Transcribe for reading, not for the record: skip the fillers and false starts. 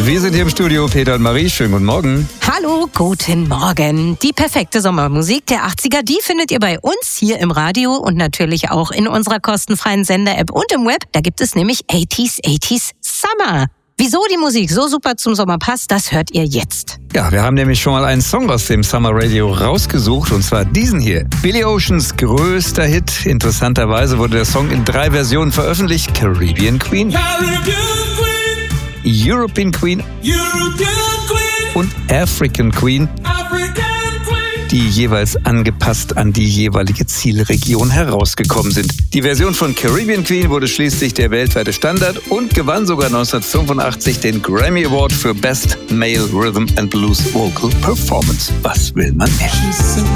Wir sind hier im Studio, Peter und Marie. Schönen guten Morgen. Hallo, guten Morgen. Die perfekte Sommermusik der 80er, die findet ihr bei uns hier im Radio und natürlich auch in unserer kostenfreien Sender-App und im Web. Da gibt es nämlich 80s Summer. Wieso die Musik so super zum Sommer passt, das hört ihr jetzt. Ja, wir haben nämlich schon mal einen Song aus dem Summer Radio rausgesucht, und zwar diesen hier. Billy Oceans größter Hit. Interessanterweise wurde der Song in 3 Versionen veröffentlicht. Caribbean Queen, European Queen und African Queen, die jeweils angepasst an die jeweilige Zielregion herausgekommen sind. Die Version von Caribbean Queen wurde schließlich der weltweite Standard und gewann sogar 1985 den Grammy Award für Best Male Rhythm and Blues Vocal Performance. Was will man mehr?